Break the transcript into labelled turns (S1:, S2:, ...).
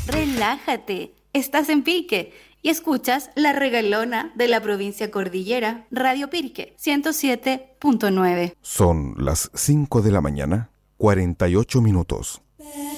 S1: Relájate, estás en Pirque y escuchas La Regalona de la provincia Cordillera, Radio Pirque 107.9.
S2: Son las 5 de la mañana, 48 minutos.